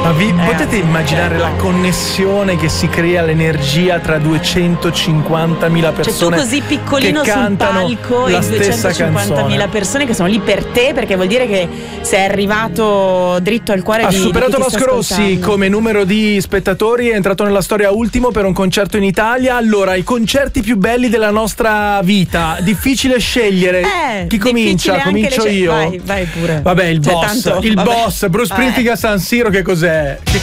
Ma potete immaginare la connessione che si crea, l'energia tra 250.000 persone? Cioè, tu così piccolino che sul cantano palco la e stessa 250.000 canzone. persone che sono lì per te, perché vuol dire che sei arrivato dritto al cuore Ha di superato chi ti sta Vasco Rossi ascoltando. come numero di spettatori, è entrato nella storia ultimo per un concerto in Italia. Allora, i concerti più belli della nostra vita, difficile scegliere. Chi comincia? Comincio io. Vai pure. Vabbè, il Cioè, boss, tanto, il vabbè. boss, Bruce Springsteen a San Siro, che cos'è?